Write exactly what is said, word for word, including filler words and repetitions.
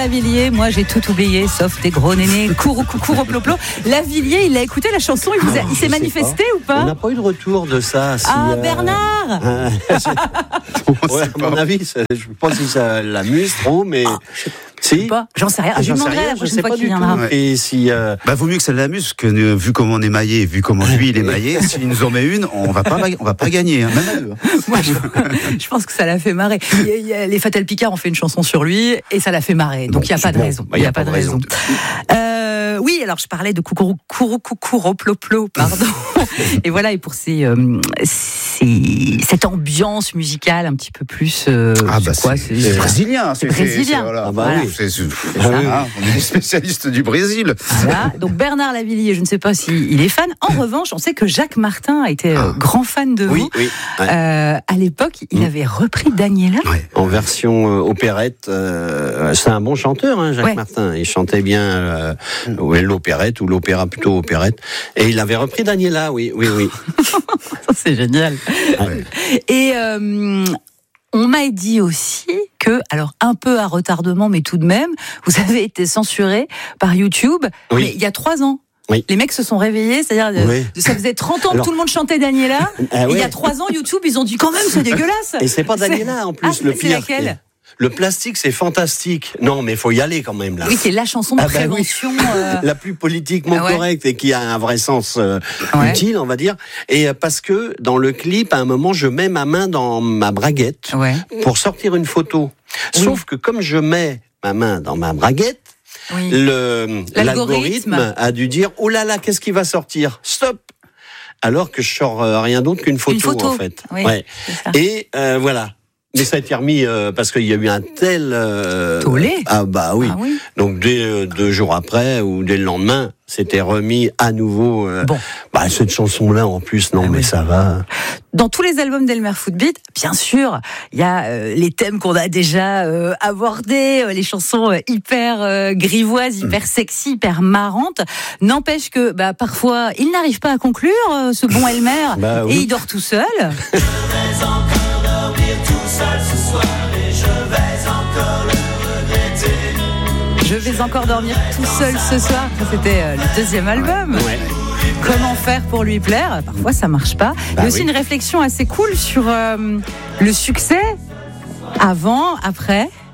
Lavillier, moi j'ai tout oublié, sauf tes gros nénés, cours cours au ploplo. Lavillier, il a écouté la chanson, il, vous a, il s'est manifesté pas. ou pas? On n'a pas eu de retour de ça. Si, ah, euh... Bernard euh, ouais, à mon avis, ça, je ne sais pas si ça l'amuse trop, mais... Ah, si. Pas. J'en sais rien. Ah, je lui demanderai la prochaine fois qu'il viendra. Ouais. Et si, euh... bah, vaut mieux que ça l'amuse, parce que euh, vu comment on est maillé, vu comment lui il est maillé, s'il nous en met une, on va pas, on va pas gagner, hein, même à deux. Moi, je, je pense que ça l'a fait marrer. Il y a, il y a, les Fatal Picard ont fait une chanson sur lui et ça l'a fait marrer. Donc il bon, n'y a pas de bon. raison. Il n'y a, a pas de raison. raison. Euh, oui, alors je parlais de coucou coucou coucou ploplo, pardon. Et voilà, et pour ces, euh, ces cette ambiance musicale un petit peu plus. Euh, ah bah quoi, c'est, c'est, c'est brésilien, c'est, c'est brésilien. C'est, voilà. Ah bah voilà. oui. C'est, c'est, c'est ça, hein, on est des spécialistes du Brésil. Voilà. Donc Bernard Lavillier, je ne sais pas s'il est fan. En revanche, on sait que Jacques Martin a été ah. grand fan de oui, vous. Oui, ouais. euh, à l'époque, il mmh. avait repris Daniela. Ouais. En version euh, opérette. Euh, c'est un bon chanteur, hein, Jacques ouais. Martin. Il chantait bien euh, ouais, l'opérette ou l'opéra plutôt opérette. Et il avait repris Daniela, oui, oui, oui. Ça, c'est génial. Ouais. Et euh, on m'a dit aussi que, alors un peu à retardement, mais tout de même, vous avez été censuré par YouTube, oui. mais il y a trois ans. Oui. Les mecs se sont réveillés, c'est-à-dire oui. ça faisait trente ans Alors, que tout le monde chantait Daniela, euh, et ouais. il y a trois ans, YouTube, ils ont dit quand même, c'est dégueulasse. Et c'est pas Daniela en plus, ah, le c'est pire. C'est laquelle ? Le plastique, c'est fantastique. Non, mais il faut y aller quand même, là. Oui, qui est la chanson de ah prévention. Bah oui. euh... La plus politiquement ah ouais. correcte et qui a un vrai sens euh, ouais. utile, on va dire. Et parce que dans le clip, à un moment, je mets ma main dans ma braguette ouais. pour sortir une photo. Oui. Sauf que comme je mets ma main dans ma braguette, oui. le, l'algorithme. l'algorithme a dû dire « Oh là là, qu'est-ce qui va sortir ? Stop !» Alors que je sors euh, rien d'autre qu'une photo, une photo. en fait. Oui, ouais. Et euh, voilà. Mais ça a été remis euh, parce qu'il y a eu un tel... Euh, Tollé. Ah bah oui. Ah oui. Donc dès euh, deux jours après ou dès le lendemain, c'était remis à nouveau. Euh, bon. Bah cette chanson-là en plus, non ah mais oui. ça va. Dans tous les albums d'Elmer Footbeat, bien sûr, il y a euh, les thèmes qu'on a déjà euh, abordés, euh, les chansons euh, hyper euh, grivoises, hyper sexy, hyper marrantes. N'empêche que bah, parfois, il n'arrive pas à conclure, euh, ce bon Elmer, bah, oui. et il dort tout seul. Ce soir et je vais encore le regretter. Je vais encore dormir tout seul ce soir. C'était euh, le deuxième album. Ouais. Ouais. Comment faire pour lui plaire ? Parfois ça marche pas. Bah Il y a aussi oui. une réflexion assez cool sur euh, le succès avant, après.